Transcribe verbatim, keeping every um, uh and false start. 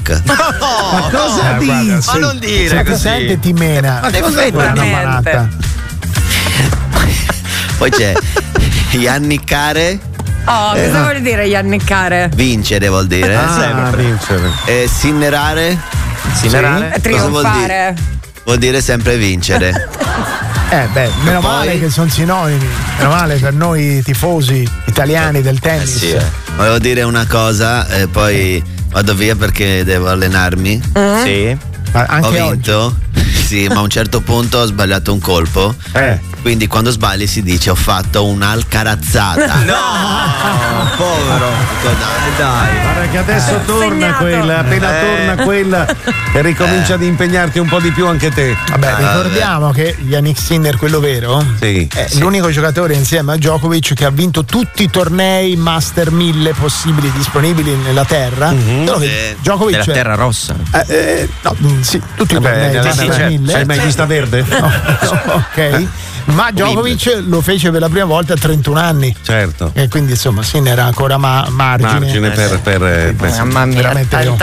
Novak. Oh, ma cosa no, dici? guarda, ma non dire così. Sente ti mena. Ma Cos'è quella manata? Poi c'è Yannickare. Oh, cosa Eh. vuol dire Yannickare? Vincere vuol dire. Ah, sempre. vincere. E sinnerare. Sinnerare? Sì. Cosa vuol dire? Trionfare. Vuol dire sempre vincere. Eh beh, meno poi- male che sono sinonimi, meno male per noi tifosi italiani del tennis. Sì, eh. Volevo dire una cosa, e poi vado via perché devo allenarmi. Sì. Ma anche Ho vinto. Sì, ma a un certo punto ho sbagliato un colpo. Eh. Quindi quando sbagli si dice ho fatto un'alcarazzata. No, povero. Dai, dai. Guarda che adesso Eh. torna Segnato. quella, appena Eh. torna quella e ricomincia ad impegnarti un po' di più anche te. Vabbè, Ah, ricordiamo che Yannick Sinner, quello vero, Sì. è l'unico giocatore insieme a Djokovic che ha vinto tutti i tornei Master mille possibili disponibili nella terra. Solo che Eh, Djokovic Della terra rossa. eh, eh, no, mm, sì, tutti i Vabbè, tornei nella- Master sì, certo. mille. Hai mai vista verde? No, no, ok. Ma Djokovic lo fece per la prima volta a trentuno anni. Certo. E quindi insomma Sinner ha ancora ma- margine. Margine per, per, eh, per- Mamma mia, veramente tanta